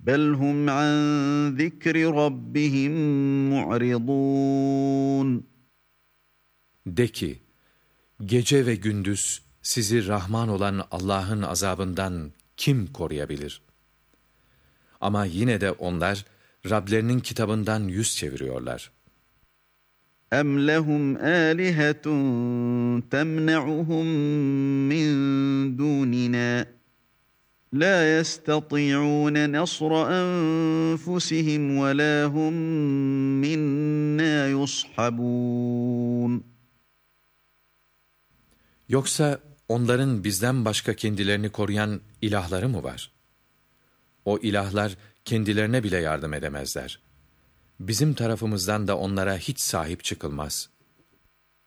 بَلْ هُمْ عَنْ ذِكْرِ رَبِّهِمْ مُعْرِضُونَ. De ki, gece ve gündüz sizi Rahman olan Allah'ın azabından kim koruyabilir? Ama yine de onlar Rablerinin kitabından yüz çeviriyorlar. اَمْ لَهُمْ آلِهَةٌ تَمْنَعُهُمْ مِنْ دُونِنَا لَا يَسْتَطِيعُونَ نَصْرَ أَنْفُسِهِمْ وَلَا هُمْ مِنَّا يُصْحَبُونَ. Yoksa onların bizden başka kendilerini koruyan ilahları mı var? O ilahlar kendilerine bile yardım edemezler. Bizim tarafımızdan da onlara hiç sahip çıkılmaz.